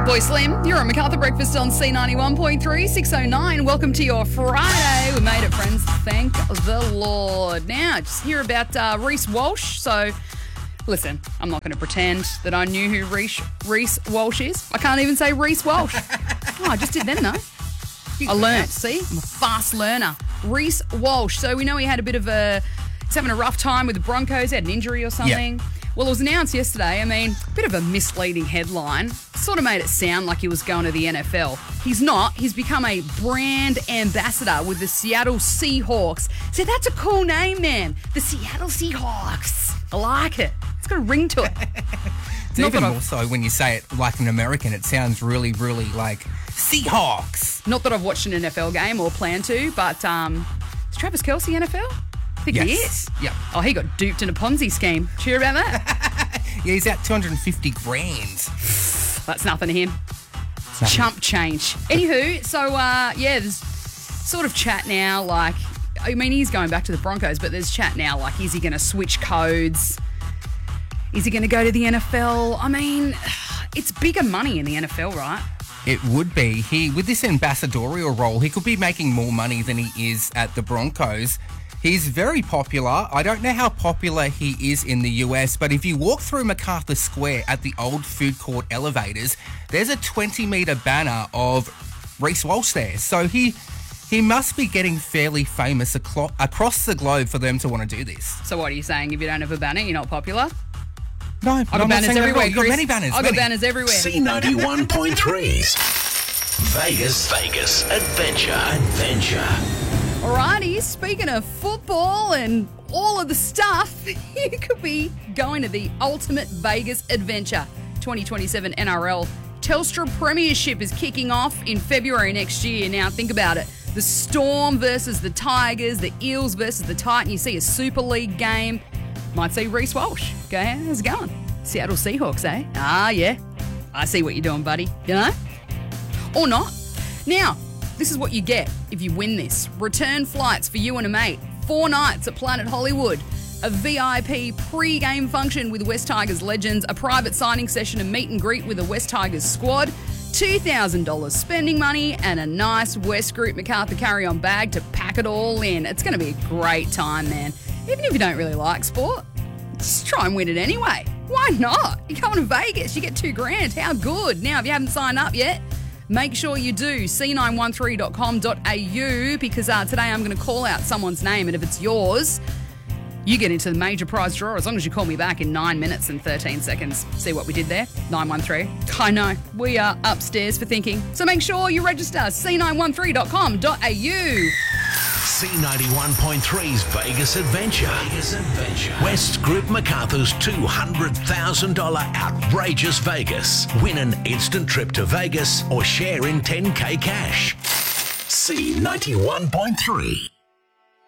Fatboy Slim, you're on Macarthur Breakfast on C91.3, 6:09. Welcome to your Friday. We made it, friends. Thank the Lord. Now, just hear about Reece Walsh. So, listen, I'm not going to pretend that I knew who Reece Walsh is. I can't even say Reece Walsh. I just did then, though. I learnt, see? I'm a fast learner. Reece Walsh. So we know he had he's having a rough time with the Broncos. He had an injury or something. Yeah. Well, it was announced yesterday. I mean, a bit of a misleading headline. Sort of made it sound like he was going to the NFL. He's not. He's become a brand ambassador with the Seattle Seahawks. So that's a cool name, man. The Seattle Seahawks. I like it. It's got a ring to it. It's even more so when you say it like an American. It sounds really, really like Seahawks. Not that I've watched an NFL game or plan to, but is Travis Kelce NFL? I think he is. Yep. Oh, he got duped in a Ponzi scheme. Cheer about that? Yeah, he's out 250 grand. That's nothing to him. Chump change. Anywho, so, there's sort of chat now, like, I mean, he's going back to the Broncos, but there's chat now, like, is he going to switch codes? Is he going to go to the NFL? I mean, it's bigger money in the NFL, right? It would be. With this ambassadorial role, he could be making more money than he is at the Broncos. He's very popular. I don't know how popular he is in the US, but if you walk through MacArthur Square at the old food court elevators, there's a 20-metre banner of Reece Walsh there. So he must be getting fairly famous across the globe for them to want to do this. So what are you saying? If you don't have a banner, you're not popular? No, I've got banners everywhere. You've got many banners. I've got banners everywhere. C91.3's Vegas Adventure. Alrighty, speaking of football and all of the stuff, you could be going to the Ultimate Vegas Adventure 2027 NRL Telstra Premiership is kicking off in February next year. Now, think about it. The Storm versus the Tigers, the Eels versus the Titans. You see a Super League game. Might see Reece Walsh. Go, how's it going? Seattle Seahawks, eh? Ah, yeah. I see what you're doing, buddy. You know? Or not. Now, this is what you get if you win this. Return flights for you and a mate. 4 nights at Planet Hollywood. A VIP pre-game function with West Tigers legends. A private signing session and meet and greet with the West Tigers squad. $2,000 spending money and a nice West Group MacArthur carry-on bag to pack it all in. It's going to be a great time, man. Even if you don't really like sport, just try and win it anyway. Why not? You're going to Vegas. You get $2,000. How good? Now, if you haven't signed up yet, make sure you do, c913.com.au, because today I'm going to call out someone's name, and if it's yours, you get into the major prize draw as long as you call me back in 9 minutes and 13 seconds. See what we did there? 913. I know, we are upstairs for thinking. So make sure you register, c913.com.au. C91.3's Vegas Adventure. West Group MacArthur's $200,000 outrageous Vegas. Win an instant trip to Vegas or share in $10,000 cash. C91.3.